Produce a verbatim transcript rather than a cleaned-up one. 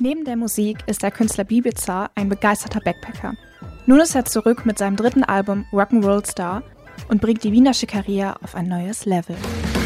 Neben der Musik ist der Künstler Bibiza ein begeisterter Backpacker. Nun ist er zurück mit seinem dritten Album Rock'n'Roll Star und bringt die Wiener Schickeria auf ein neues Level.